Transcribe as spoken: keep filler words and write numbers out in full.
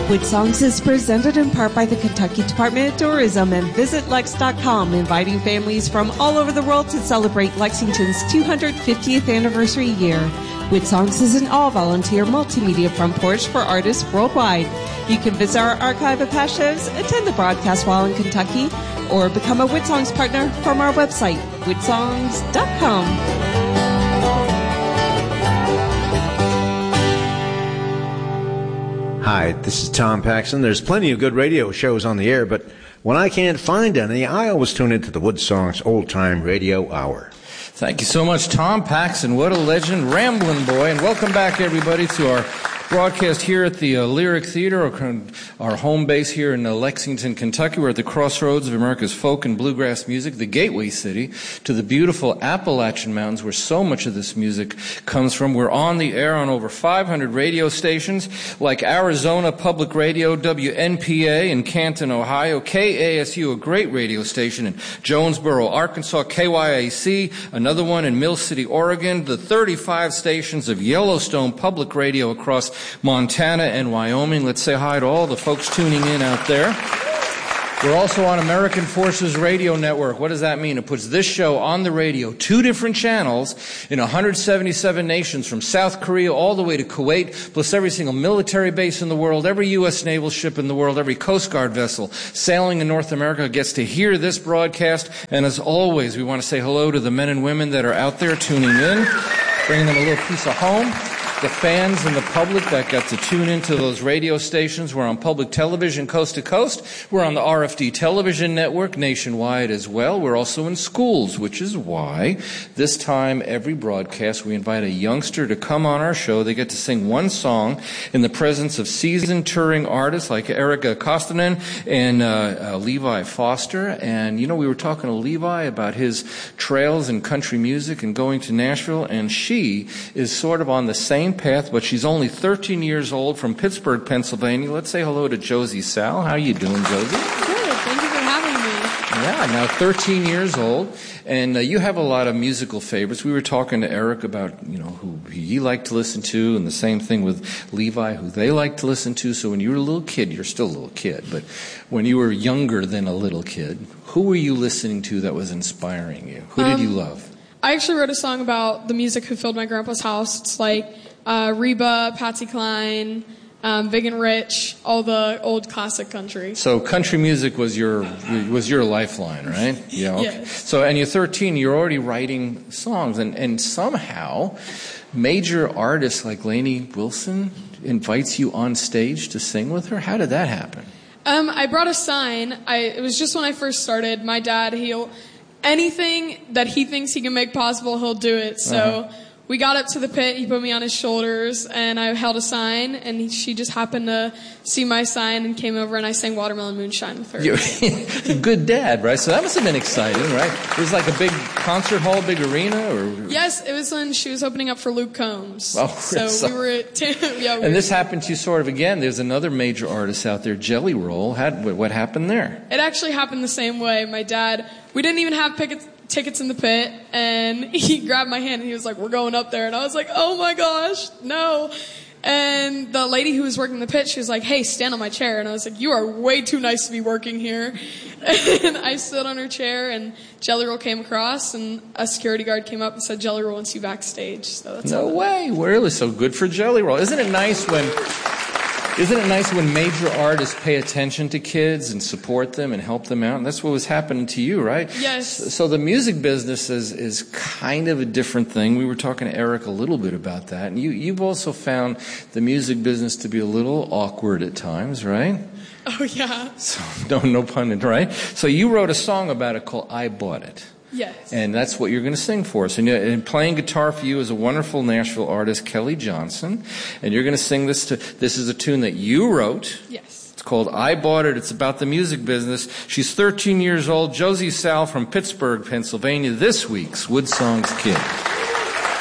Wood Songs is presented in part by the Kentucky Department of Tourism and Visit Lex dot com, inviting families from all over the world to celebrate Lexington's two hundred fiftieth anniversary year. Wood Songs is an all-volunteer multimedia front porch for artists worldwide. You can visit our archive of past shows, attend the broadcast while in Kentucky, or become a Wood Songs partner from our website, wood songs dot com. Hi, this is Tom Paxson. There's plenty of good radio shows on the air, but when I can't find any, I always tune into the Wood Songs Old Time Radio Hour. Thank you so much, Tom Paxson. What a legend, Ramblin' Boy. And welcome back, everybody, to our broadcast here at the uh, Lyric Theater, our, our home base here in uh, Lexington, Kentucky. We're at the crossroads of America's folk and bluegrass music, the gateway city to the beautiful Appalachian Mountains, where so much of this music comes from. We're on the air on over five hundred radio stations, like Arizona Public Radio, W N P A in Canton, Ohio, K A S U, a great radio station in Jonesboro, Arkansas, K Y A C, another one in Mill City, Oregon, the thirty-five stations of Yellowstone Public Radio across Montana and Wyoming. Let's say hi to all the folks tuning in out there. We're also on American Forces Radio Network. What does that mean? It puts this show on the radio, two different channels in one hundred seventy-seven nations, from South Korea all the way to Kuwait, plus every single military base in the world, every U S naval ship in the world, every Coast Guard vessel sailing in North America gets to hear this broadcast. And as always, we want to say hello to the men and women that are out there tuning in, bringing them a little piece of home. The fans and the public that got to tune into those radio stations. We're on public television coast to coast. We're on the R F D television network nationwide as well. We're also in schools, which is why this time every broadcast we invite a youngster to come on our show. They get to sing one song in the presence of seasoned touring artists like Erica Kostonen and uh, uh, Levi Foster. And, you know, we were talking to Levi about his trails in country music and going to Nashville, and she is sort of on the same path, but she's only thirteen years old, from Pittsburgh, Pennsylvania. Let's say hello to Josie Sal. How you doing, Josie? Good. Thank you for having me. Yeah, now thirteen years old, and uh, you have a lot of musical favorites. We were talking to Eric about, you know, who he liked to listen to, and the same thing with Levi, who they liked to listen to. So when you were a little kid, you're still a little kid, but when you were younger than a little kid, who were you listening to that was inspiring you? Who did um, you love? I actually wrote a song about the music who filled my grandpa's house. It's like uh, Reba, Patsy Cline, um, Big and Rich, all the old classic country. So country music was your was your lifeline, right? Yeah. Okay. Yes. So, and you're thirteen, you're already writing songs, and, and somehow major artists like Lainey Wilson invites you on stage to sing with her. How did that happen? Um, I brought a sign. I, it was just when I first started. My dad, he'll anything that he thinks he can make possible, he'll do it. So. Uh-huh. We got up to the pit, he put me on his shoulders, and I held a sign, and he, she just happened to see my sign and came over, and I sang Watermelon Moonshine with her. You're a good dad, right? So that must have been exciting, right? It was like a big concert hall, big arena? Or Yes, it was when she was opening up for Luke Combs. Oh, so, so we were at... yeah, we and were, this happened to you sort of again. There's another major artist out there, Jelly Roll. How, what happened there? It actually happened the same way. My dad, we didn't even have pickets... tickets in the pit, and he grabbed my hand and he was like, we're going up there. And I was like, oh my gosh, no. And the lady who was working the pit, she was like, hey, stand on my chair. And I was like, you are way too nice to be working here. And I stood on her chair, and Jelly Roll came across, and a security guard came up and said, Jelly Roll wants you backstage. So that's no way. Really? So good for Jelly Roll. Isn't it nice when... Isn't it nice when major artists pay attention to kids and support them and help them out? And that's what was happening to you, right? Yes. So the music business is, is kind of a different thing. We were talking to Eric a little bit about that. And you, you've also found the music business to be a little awkward at times, right? Oh, yeah. So, no, no pun intended, right? So you wrote a song about it called I Bought It. Yes. And that's what you're going to sing for us. And, and playing guitar for you is a wonderful Nashville artist, Kelly Johnson. And you're going to sing this to, this is a tune that you wrote. Yes. It's called I Bought It. It's about the music business. She's thirteen years old, Josie Sal from Pittsburgh, Pennsylvania, this week's Wood Songs Kid.